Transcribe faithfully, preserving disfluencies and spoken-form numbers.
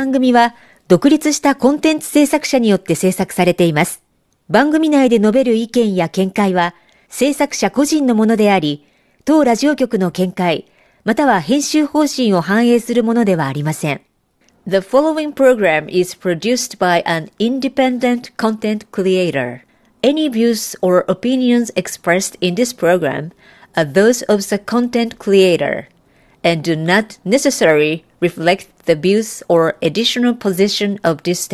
番組は独立したコンテンツ制作者によって制作されています。番組内で述べる意見や見解は制作者個人のものであり、当ラジオ局の見解、または編集方針を反映するものではありません。The following program is produced by an independent content creator. Any views or opinions expressed in this program are those of the content creator and do not necessarily reflect the views or editorial position of this station.